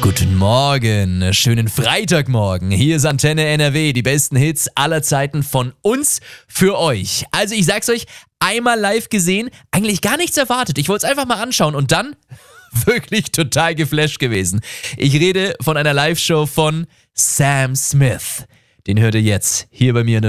Guten Morgen, schönen Freitagmorgen. Hier ist Antenne NRW, die besten Hits aller Zeiten von uns für euch. Also ich sag's euch, einmal live gesehen, eigentlich gar nichts erwartet. Ich wollte es einfach mal anschauen und dann wirklich total geflasht gewesen. Ich rede von einer Live-Show von Sam Smith. Den hört ihr jetzt hier bei mir in der